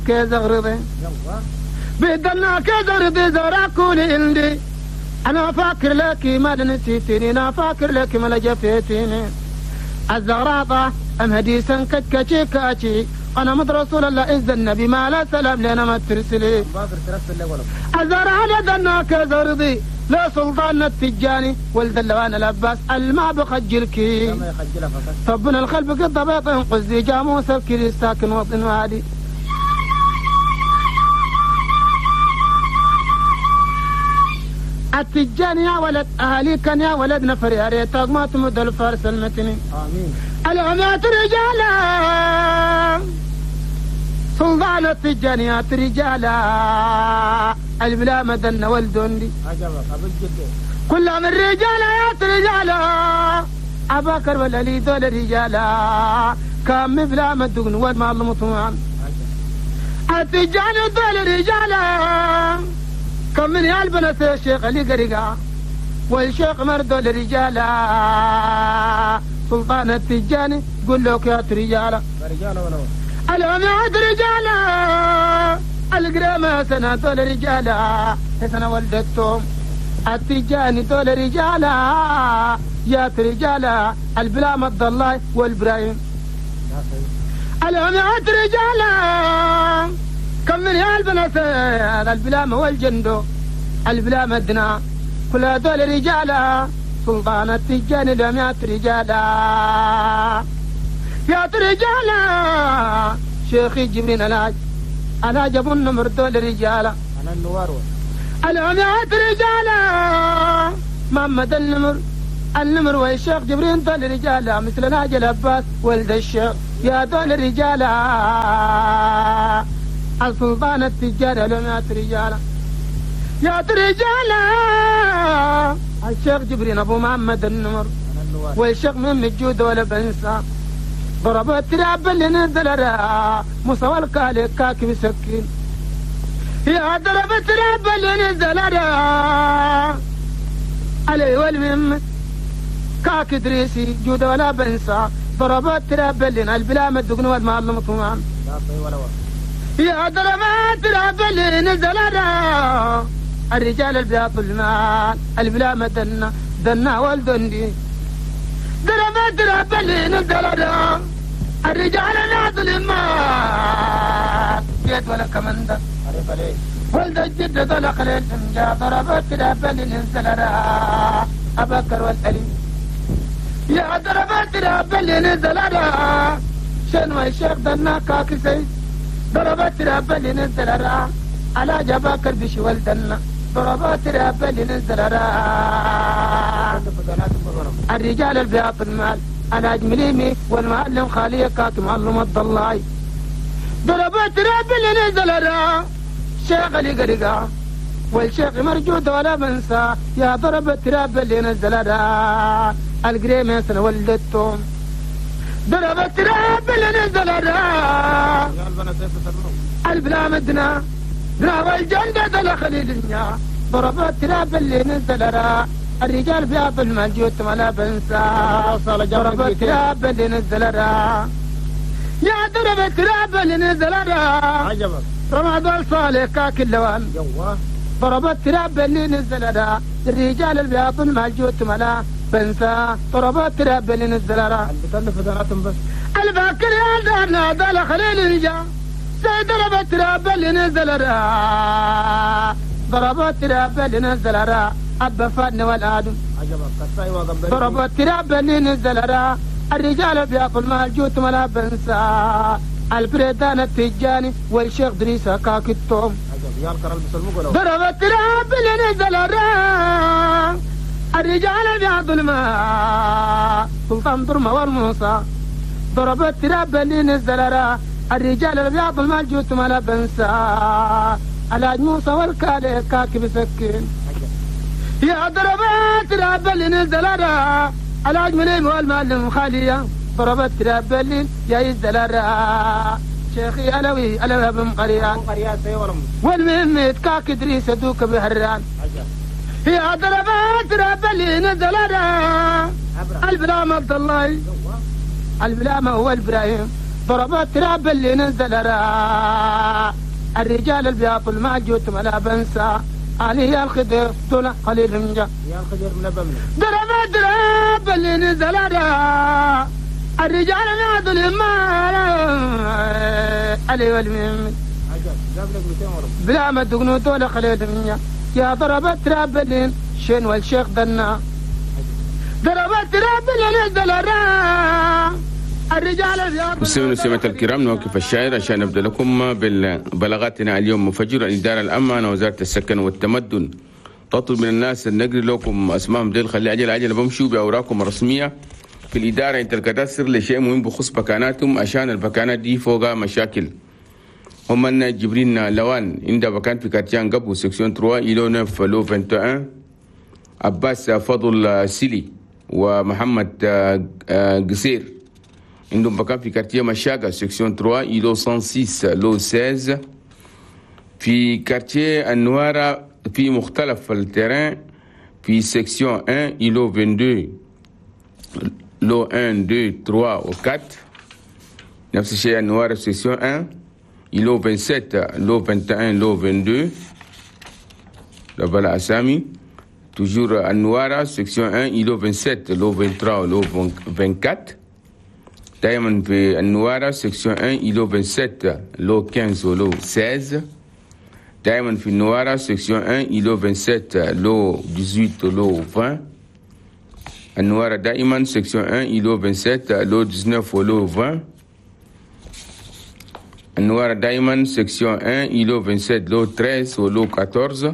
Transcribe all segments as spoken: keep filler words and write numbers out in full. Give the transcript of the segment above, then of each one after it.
كزغرضي بدلنا كزغرضي زراكولي عندي أنا فاكر لك ما نسيتني أنا فاكر لك ما لجفتيني الزغراطة أم هديسا كتكتشي كاتشي أنا مد رسول الله إذ النبي ما لا سلام لنا ما ترسلي الزرع لدنا كزغرضي لا سلطان التجاني ولد اللوان الأباس الماء بخجلكي طبنا الخلف قد ضبيط قزي جاموس بكري ساكن وطن وادي التجاني يا ولد أهلي كان يا ولد نفر يا ريتك ما تمد الفارس المتني آمين العمات رجالا سلطان التجانيات رجالا البلا مدن والدندي كل من رجالا يا رجالا أباكر والألي دول رجالا كم بلا مدن والمعلم طوان التجاني دول رجالا كم من يالبنا الشيخ علي قريقا والشيخ مرد الرجالا سلطان التجاني قل له يا رجالا رجالا ولا العماد رجالا القرامة سنة دول رجالا سنة ولدتهم التجاني دول رجالا يا رجالا البلا مد الله والبراهيم العماد رجالا كم من يالبنا البلام والجندو البلا مدنا كل دول رجالا سلطان التجاني العماد رجالا يا رجالا شيخي جبرين الهاج أنا جابوا النمر دول رجالا أنا النوار العميات رجالا محمد النمر النمر والشيخ جبرين دول رجالا مثل ناجي العباس ولد الشيخ يا دول رجالا السلطان التجاري العميات رجالا يا رجالا الشيخ جبرين أبو محمد النمر والشيخ من الجود ولا بنسى ضربت تلعب اللي نزل را مصوى الكالي كاكي مسكين يا ضربت تلعب اللي نزل را علي والمهم كاكي دريسي جود ولا بنسى ضربت تلعب اللي البلا مدقن والمعلم طمان يا ضربت تلعب اللي نزل را الرجال البياض المال البلا مدنا دنا والدندي ضربت تلعب اللي نزل را الرجال ناضل المال جيت ولا كمندة ولد الجد طلق للجنجا ضربت الأبل ننزل را أبكر والألي يا ضربت الأبل ننزل را شنو الشيخ دنا كاكي سيد ضربت الأبل ننزل را على جباكر بش والدنا ضربت الأبل ننزل را الرجال البياض المال أنا أجمليمي والمعلم خالية كات معلم الضلاي ضربت راب اللي نزل را شيخ علي قريقا والشيخ مرجود ولا بنسى يا ضربت راب اللي نزل را القريمة سنة ولدتهم ضربت راب اللي نزل را البلا مدنا راوى الجنة دلخل الدنيا ضربت راب اللي نزل را الرجال بياض المنجوت ولا بنسى ضربت راب اللي نزل را يا ضربت راب اللي نزل را عجبك رمضان صالح كاك اللوان ضربت راب اللي نزل را الرجال البياض المنجوت ولا بنسى ضربت راب اللي نزل را اللي كان فتناتهم بس الباكر يا دارنا دال خليل الرجال سيد ضربت راب اللي نزل را ضربت راب اللي نزل را أبا فادن والآدم ضربت راب اللي نزل را الرجال بياكل مال جوت ولا بنسى البريدان التجاني والشيخ دريسة كاكتهم ضربت راب اللي نزل را الرجال بياض الماء سلطان ضرمة والموسى ضربت راب اللي نزل را الرجال بياض المال جوت ولا بنسى الحاج موسى والكالي كاكي بسكين يا ضربت راب اللي نزل را الحاج منيم والمعلم خالية ضربت راب اللي يا يزل را شيخي ألوي ألوي بن قريان والمهم كاك دريس دوك بهران يا ضربت راب اللي نزل را البلام عبد الله البلام هو البراهيم ضربت تراب اللي نزل را الرجال البياط الماجوت ملا بنسى علي الخضر دون قليل من جا يا الخضر من بمنا ضربت تراب اللي نزل را الرجال نادل ما علي والمين بلا ما تقنوا دول قليل من جا يا ضربت تراب اللي شين والشيخ دنا ضربت تراب اللي نزل را مستمعينا ومستمعات الكرام، نوقف الشاعر عشان نبدا لكم ببلاغاتنا اليوم. مفجر الاداره الامانه وزاره السكن والتمدن تطلب من الناس ان نقري لكم اسمائهم ديل خلي عجل عجل بمشوا باوراقهم الرسميه في الاداره عند الكداسر لشيء مهم بخصوص مكاناتهم عشان المكانات دي فوقها مشاكل. هم ان جبرين لوان عند مكان في كارتيان قبو سكسيون ثلاثة إلى تسعة لو واحد وعشرين، عباس فضل سيلي ومحمد قصير عندهم مكان في كارتيه مشاقة سكسيون ثلاثة إلى مية وستة لو ستة عشر، في كارتيه النوارة في مختلف التيران في سكسيون واحد إلى اثنين وعشرين لو واحد اثنين ثلاثة و أربعة، نفس الشيء النوارة في سكسيون واحد إلى سبعة وعشرين لو واحد وعشرين لو اثنين، لبلا أسامي توجور النوارة سكسيون واحد إلى سبعة وعشرين لو ثلاثة وعشرين لو أربعة وعشرين، دائما في النوارة سكسيون واحد إلى سبعة وعشرين لو خمسة ولو ستة عشر، دائما في النوارة سكسيون واحد إلى سبعة وعشرين لو ثمانية عشر ولو عشرين، النوارة دائما سكسيون واحد إلى سبعة لو تسعة عشر ولو عشرين، النوارة دائما سكسيون واحد إلى سبعة وعشرين لو ثلاثة عشر ولو أحد عشر.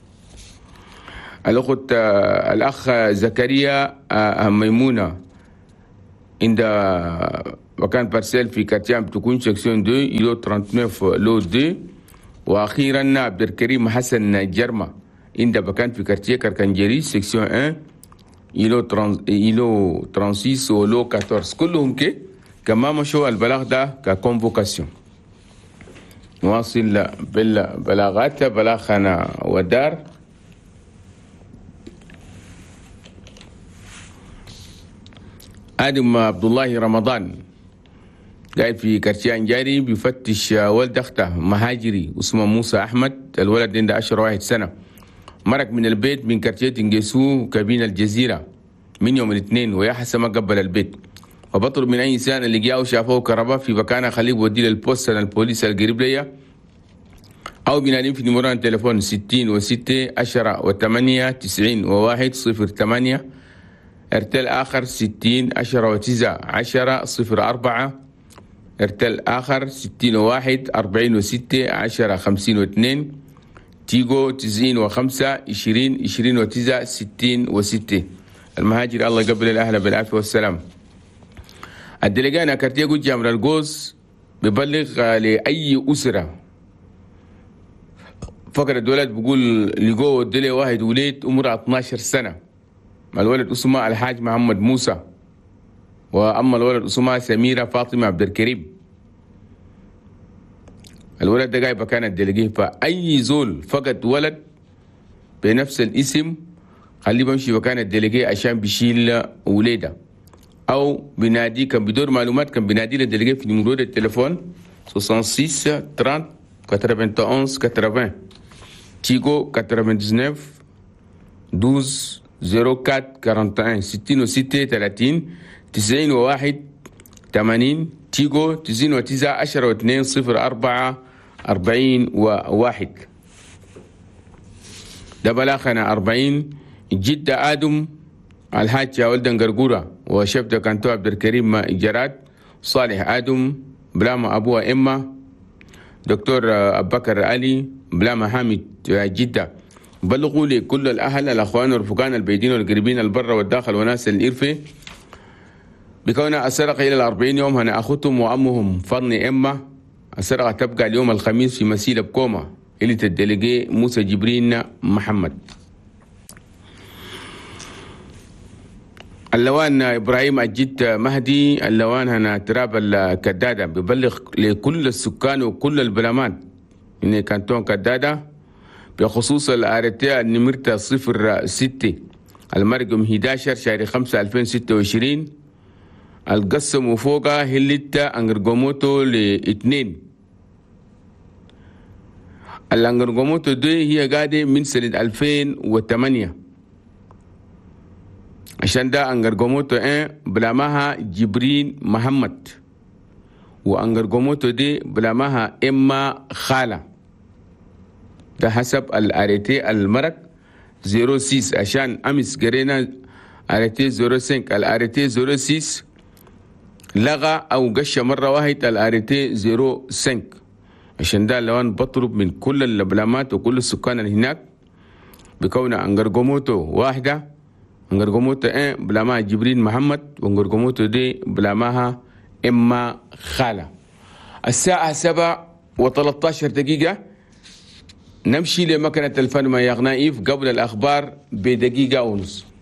الأخت الأخ زكريا ميمونة عند مكان بارسيل في كارتيان بتكون سكسيون اثنين إلى ثلاثة وثلاثين لو اثنين. واخيرا عبد الكريم حسن جرمة عند مكان في كارتيه كركنجري سكسيون واحد إلى ستة وثلاثين ولو أحد عشر، كلهم كي كما مشوا البلاغ ده ككونفوكاسيون. نواصل بالبلاغات. بلاغنا ودار آدم عبد الله رمضان قاعد في كرشيان جاري بيفتش ولد اخته مهاجري اسمه موسى احمد، الولد عنده عشرة واحد سنه، مرق من البيت من كرشيه تنجسو كابين الجزيره من يوم الاثنين ويا حسب ما قبل البيت، وبطلب من اي انسان اللي جاء وشافوه كهرباء في مكانه خليه يوديه للبوست البوليس القريب ليا او بينادين في نمران التليفون ستين وستة عشرة وثمانية تسعين وواحد صفر ثمانية، ارتل آخر ستين عشرة وتسعة عشرة صفر أربعة، ارتل آخر ستين وواحد أربعين وستة عشرة خمسين واثنين، تيجو تسعين وخمسة عشرين عشرين وتسعة ستين وستة. المهاجر الله يقبل الأهل بالعافية والسلام. الدلقان كارتيه قد جامر القوس ببلغ لأي أسرة فقر الدولات بقول لقوه الدلي واحد وليد عمره اثناشر سنة، الولد اسمه الحاج محمد موسى، واما الولد اسمه سميره فاطمه عبد الكريم. الولد ده جايبه كانت دلقيه، فاي زول فقد ولد بنفس الاسم خليه بمشي مكان الدلقيه عشان بيشيل وليده، او بنادي كان بدور معلومات كان بنادي للدلقيه في نمرو التليفون ستة وستين ثلاثين واحد وثمانين ثمانين، تيجو تسعة وتسعين اثناشر صفر أربعة واحد واحد ستين وستة ثلاثين تسعين وواحد ثمانين، تيجو تسعين وتسعة عشرة واثنين صفر أربعة أربعين وواحد. ده بلاخنا أربعين. جدة آدم الحاج ولدن قرقورة وشبتة كانتو عبد الكريم إجارات، صالح آدم بلاما أبوها إما، دكتور أبو بكر علي بلاما حامد جدة. بلغوا لكل الأهل الأخوان والرفقان البيدين والقريبين البر والداخل وناس الإرفة بكونها السرقة إلى الأربعين يوم. هنا أخوتهم وأمهم فضني إما. السرقة تبقى اليوم الخميس في مسيلة بكوما اللي تدلقي موسى جبرين محمد. اللوان إبراهيم الجد مهدي اللوان هنا تراب الكدادة ببلغ لكل السكان وكل البلامات إن كانتون كدادة بخصوص الآرتي النمرة صفر ستة المرقم أحد عشر شهر خمسة ألفين وستة وعشرين القسم فوقها هلتا أنجرجوموتو لاثنين. الأنجرجوموتو دي هي قاعدة من سنة ألفين وثمانية، عشان ده أنجرجوموتو إيه بلامها جبرين محمد، وأنجرجوموتو دي بلامها إما خالة. ده حسب الأريتي المرك صفر ستة، عشان أمس قرينا أريتي صفر خمسة. الأريتي صفر ستة لغى أو قش مرة واحدة الأريتي صفر خمسة، عشان ده لوان بطلب من كل البلامات وكل السكان اللي هناك بكون أنجرجوموتو واحدة. أنجرجوموتو إيه بلامها جبرين محمد، وأنجرجوموتو دي بلامها إما خالة. الساعة سبعة وثلاثة عشر دقيقة، نمشي لمكنة الفن مع يغنائيف قبل الأخبار بدقيقة ونص.